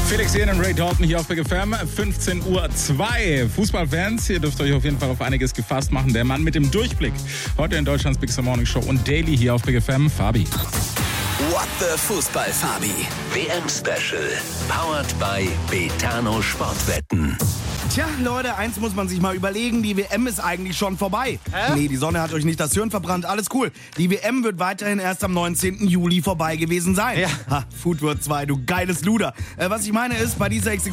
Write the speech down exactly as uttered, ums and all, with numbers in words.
Felix Jähn und Ray Dalton hier auf Big F M, fünfzehn Uhr zwei. Fußballfans, ihr dürft euch auf jeden Fall auf einiges gefasst machen. Der Mann mit dem Durchblick. Heute in Deutschlands Big Morning Show und Daily hier auf Big F M, Fabi. What the Fußball, Fabi. W M-Special. Powered by Betano Sportwetten. Tja, Leute, eins muss man sich mal überlegen, die W M ist eigentlich schon vorbei. Hä? Nee, die Sonne hat euch nicht das Hirn verbrannt, alles cool. Die W M wird weiterhin erst am neunzehnten Juli vorbei gewesen sein. Ja. Ha, Foodword zwei, du geiles Luder. Äh, was ich meine ist, bei dieser X X